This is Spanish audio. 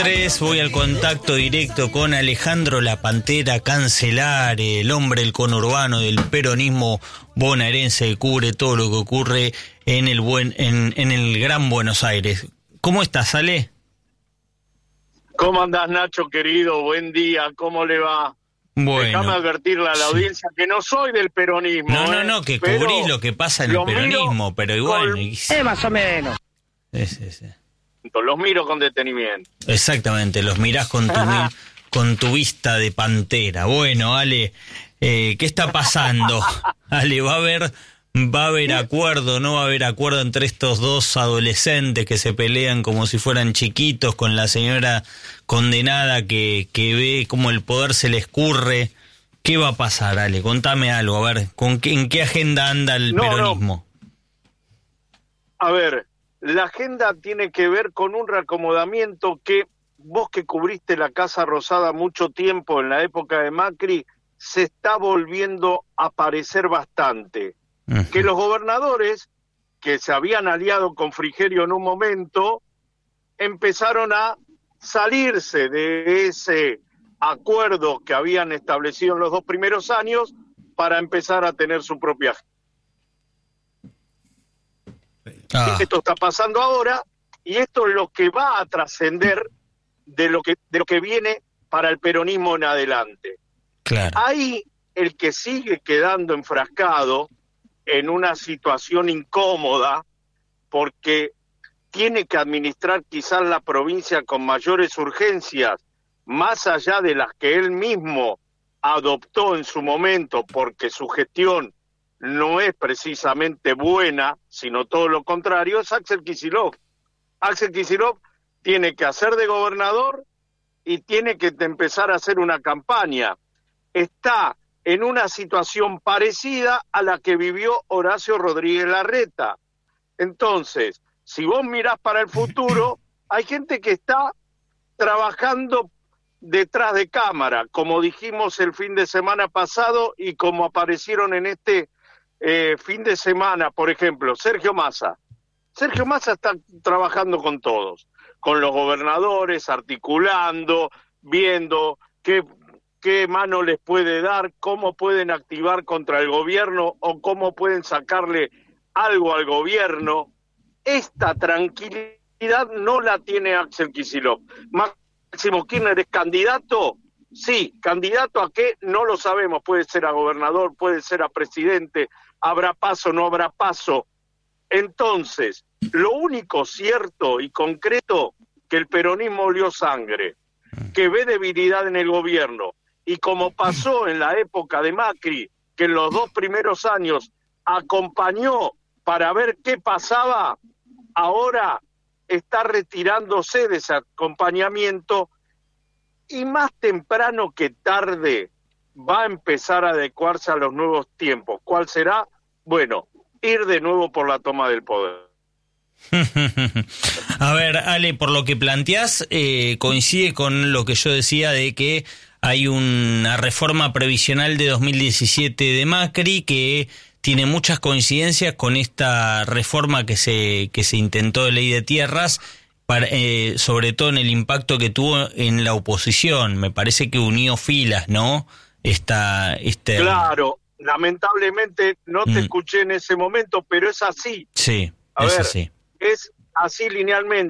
Voy al contacto directo con Alejandro La Pantera Cancelare, el hombre del conurbano del peronismo bonaerense que cubre todo lo que ocurre en el Gran Buenos Aires. ¿Cómo estás, Ale? ¿Cómo andás, Nacho, querido? Buen día, ¿cómo le va? Bueno. Déjame advertirle a la audiencia que no soy del peronismo. No, que cubrís lo que pasa en el peronismo, pero igual... más o menos. Sí. Los miro con detenimiento. Exactamente, los mirás con tu vista de pantera. Bueno, Ale, ¿qué está pasando? Ale, ¿va a haber acuerdo, no va a haber acuerdo entre estos dos adolescentes que se pelean como si fueran chiquitos con la señora condenada que ve cómo el poder se le escurre? ¿Qué va a pasar, Ale? Contame algo, a ver, ¿en qué agenda anda el peronismo? A ver, la agenda tiene que ver con un reacomodamiento que vos, que cubriste la Casa Rosada mucho tiempo en la época de Macri, se está volviendo a parecer bastante. Uh-huh. Que los gobernadores que se habían aliado con Frigerio en un momento empezaron a salirse de ese acuerdo que habían establecido en los 2 primeros años para empezar a tener su propia agenda. Esto está pasando ahora y esto es lo que va a trascender de lo que viene para el peronismo en adelante. Claro. Ahí el que sigue quedando enfrascado en una situación incómoda porque tiene que administrar quizás la provincia con mayores urgencias, más allá de las que él mismo adoptó en su momento, porque su gestión no es precisamente buena, sino todo lo contrario, es Axel Kicillof. Axel Kicillof tiene que hacer de gobernador y tiene que empezar a hacer una campaña. Está en una situación parecida a la que vivió Horacio Rodríguez Larreta. Entonces, si vos mirás para el futuro, hay gente que está trabajando detrás de cámara, como dijimos el fin de semana pasado y como aparecieron en este fin de semana, por ejemplo, Sergio Massa. Sergio Massa está trabajando con todos, con los gobernadores, articulando, viendo qué mano les puede dar, cómo pueden activar contra el gobierno o cómo pueden sacarle algo al gobierno. Esta tranquilidad no la tiene Axel Kicillof. Máximo Kirchner es candidato. Sí, candidato a qué no lo sabemos, puede ser a gobernador, puede ser a presidente, habrá paso, no habrá paso. Entonces, lo único cierto y concreto, que el peronismo olió sangre, que ve debilidad en el gobierno, y como pasó en la época de Macri, que en los 2 primeros años acompañó para ver qué pasaba, ahora está retirándose de ese acompañamiento y más temprano que tarde va a empezar a adecuarse a los nuevos tiempos. ¿Cuál será? Bueno, ir de nuevo por la toma del poder. A ver, Ale, por lo que planteás, coincide con lo que yo decía de que hay una reforma previsional de 2017 de Macri que tiene muchas coincidencias con esta reforma que se intentó de ley de tierras, sobre todo en el impacto que tuvo en la oposición. Me parece que unió filas, ¿no? Claro, lamentablemente no te escuché en ese momento, pero es así. Sí, es así. Es así linealmente.